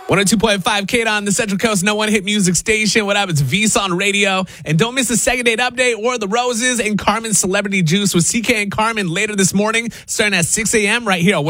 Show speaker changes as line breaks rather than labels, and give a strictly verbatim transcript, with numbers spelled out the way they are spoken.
one oh two point five K on the Central Coast No One Hit Music Station. What up? It's V-Son Radio. And don't miss the second date update or the Roses and Carmen's Celebrity Juice with C K and Carmen later this morning, starting at six a.m. right here.